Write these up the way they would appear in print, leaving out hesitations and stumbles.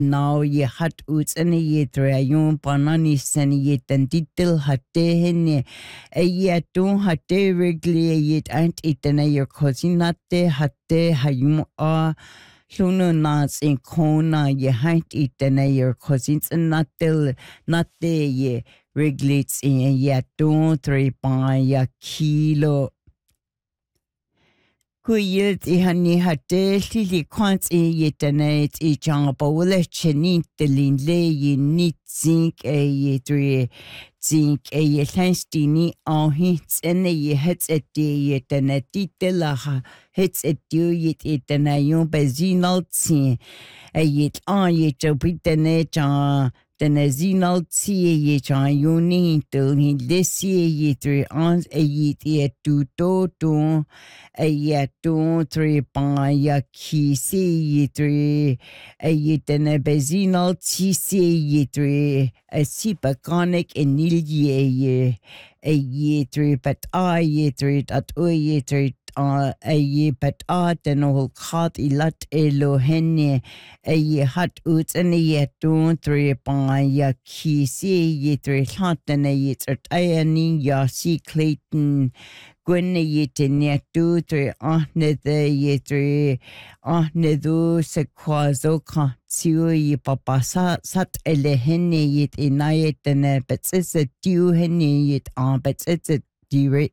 now ye hat uts and ye trayon panani sen ye tantitil hatte hene a ye don't hatte regli yet ant itena your cosinate hatte hayum a Luna nuts in kona ye haint itena your cousins and natil nate ye reglits in ye don't 3 ya kilo Kuyilt I hani hatte lili kwants yetenet I jamba wala chenin telin le ye nit zinc ye dre zinc ye thanstini on hits and ye hits at the yetenet telaha hits at you yet etenayon bezinal tsin yet on ye jobitene Tena zinal tsie ye chan yoni tel hin lesie ye tre ans ye tu to ye tu tre pa ya ki se ye tre ye tena bezinal tsi se ye tre a sipa conic en ye ye tre pat ye tre at ye tre ye pat den hol khat ilat elo henne ye hat ut and ye tu tre pa ya ki se ye tre hat den ye ert ayani ya si Clayton gwenne ye tene tu tre ahne de ye tre ahne do se kwazo ka tiu ye papa sat ele henne ye inaye tene but it's a tu henne ye but it's a dire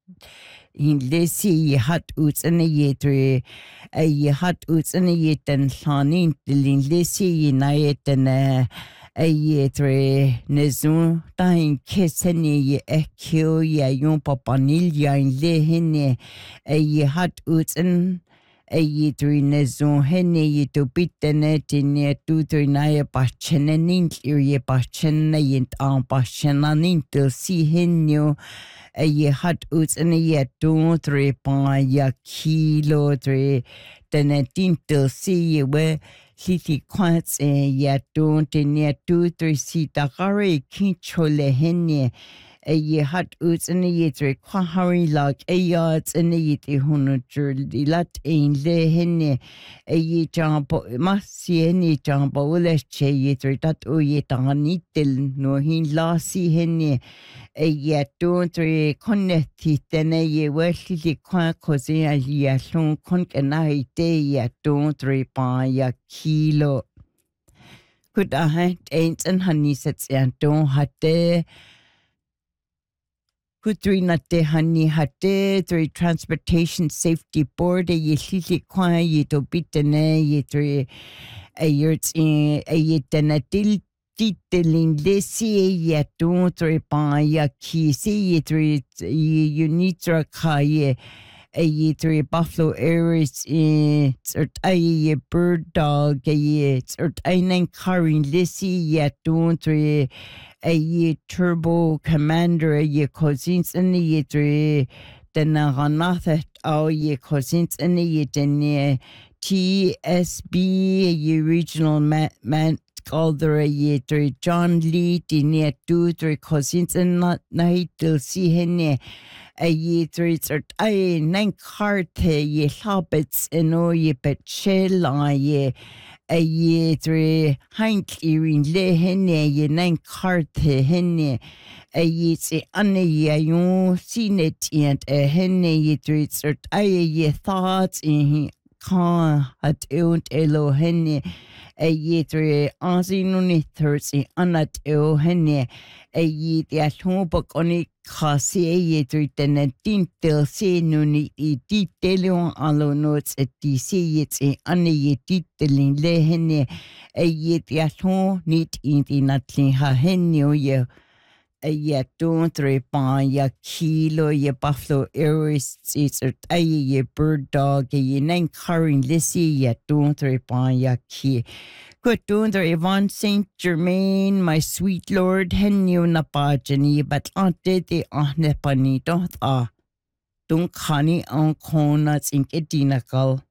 in lesi ye hat uts and ye tre ye hat uts and ye ten sanin lin lesi ye naeten ye tre nezu tain keseni ye ekyo ye yon papanil ya in le hene ye hat uts and ye tre nezu hene ye to bitene tine tu tre na ye pachenenin ye pachena ye an pachenanin to si henyo ye hat uts and ye 2 3 ya kilo 3 tene tintel si ye we siti kwats ye don't ne 2 3 si takare kinchole henne ye hat uts and ye 3 kwahari like yards and ye hunu lat in le henne ye jampo masi henne jampo le che ye 3 tat o ye tani tel no hin la si henne ye don't re connecti tene ye weli kwa kozi ye long kon kenai te ye don't re pa ya kilo could I had ain't and honey sets and don't hatte Kutri nate honey hatte three transportation safety board ye lili kwa ye to bitene ye three a yurts in a yetenatil titelin lesi ye don't repa ya ki si ye three unitra kaye a ye three buffalo areas in sort a bird dog a ye sort a nine carrying lesi ye don't three a ye turbo commander a ye cousins and ye three then a all ye cousins and ye then TSB ye regional man called the ye three John Lee the 2 3 cousins and not night till see henne a ye three sort a nine carte ye hobbits and o ye petchel ye a ye three hank earing le henne ye nine carte henne a ye say anne ye yon seen it and a henne ye three sort a ye thoughts in kan hat eunt elo henne a ye three ansinuni thursday anat eo henne a ye the atobok oni kasi a ye three tenetin tel se nuni I titelion alo notes at the se yet a anne ye titelin le henne a ye the aton nit in the natlin ha henne ye ye don't repa ya kilo ye buffalo areas it's a ye bird dog ye nine carrying lissy ye don't repa ya ki good don't Yvonne Saint Germain my sweet lord henyo na pajani but ante de ahne pani don't khani on kona zinkedina kal